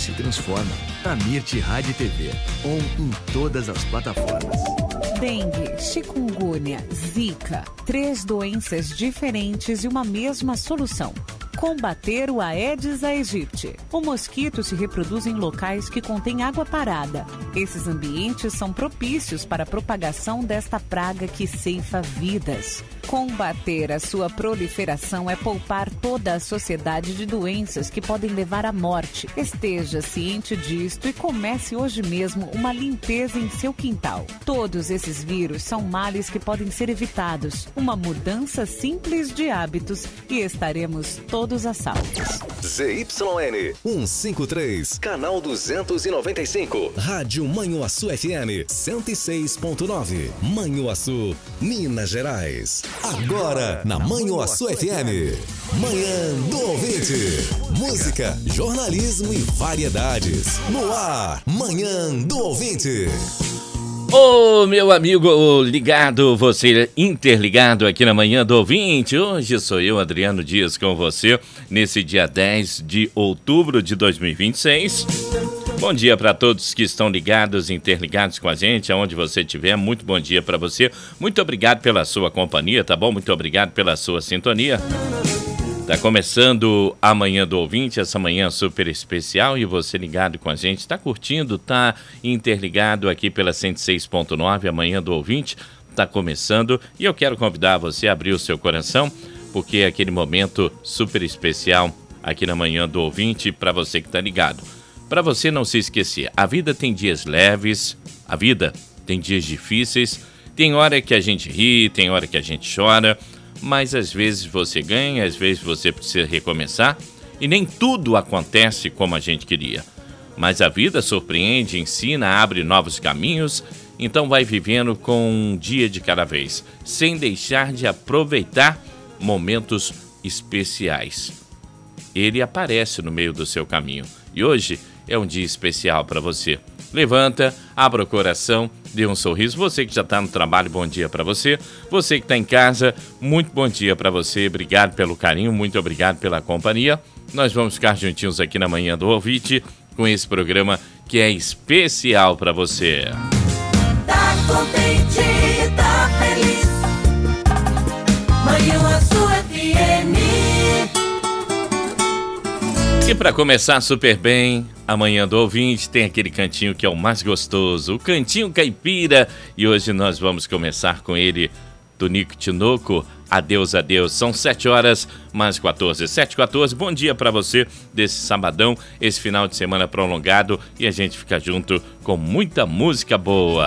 se transforma. A Mirti Rádio e TV, em todas as plataformas. Dengue, chikungunya, zika, 3 doenças diferentes e uma mesma solução. Combater o Aedes aegypti. O mosquito se reproduz em locais que contêm água parada. Esses ambientes são propícios para a propagação desta praga que ceifa vidas. Combater a sua proliferação é poupar toda a sociedade de doenças que podem levar à morte. Esteja ciente disto e comece hoje mesmo uma limpeza em seu quintal. Todos esses vírus são males que podem ser evitados. Uma mudança simples de hábitos e estaremos todos a salvo. ZYN 153, canal 295. Rádio Manhuaçu FM 106.9. Manhuaçu, Minas Gerais. Agora, na Manhuaçu FM, Manhã do Ouvinte. Música, jornalismo e variedades. No ar, Manhã do Ouvinte. Ô, meu amigo ligado, você interligado aqui na Manhã do Ouvinte. Hoje sou eu, Adriano Dias, com você, nesse dia 10 de outubro de 2026. Bom dia para todos que estão ligados, interligados com a gente, aonde você estiver. Muito bom dia para você. Muito obrigado pela sua companhia, tá bom? Muito obrigado pela sua sintonia. Tá começando a Manhã do Ouvinte, essa manhã super especial, e você ligado com a gente, tá curtindo, tá interligado aqui pela 106.9, a Manhã do Ouvinte tá começando, e eu quero convidar você a abrir o seu coração, porque é aquele momento super especial aqui na Manhã do Ouvinte para você que tá ligado. Para você não se esquecer, a vida tem dias leves, a vida tem dias difíceis, tem hora que a gente ri, tem hora que a gente chora, mas às vezes você ganha, às vezes você precisa recomeçar e nem tudo acontece como a gente queria. Mas a vida surpreende, ensina, abre novos caminhos, então vai vivendo com um dia de cada vez, sem deixar de aproveitar momentos especiais. Ele aparece no meio do seu caminho e hoje é um dia especial para você. Levanta, abra o coração, dê um sorriso. Você que já está no trabalho, bom dia para você. Você que está em casa, muito bom dia para você. Obrigado pelo carinho, muito obrigado pela companhia. Nós vamos ficar juntinhos aqui na Manhã do Ouvinte com esse programa que é especial para você. Tá contente, tá feliz. Manhuaçu FM. E para começar super bem, a Manhã do Ouvinte tem aquele cantinho que é o mais gostoso, o Cantinho Caipira. E hoje nós vamos começar com ele, Tonico Tinoco, Adeus, Adeus. São 7h mais 14, 7h14. Bom dia para você desse sabadão, esse final de semana prolongado. E a gente fica junto com muita música boa.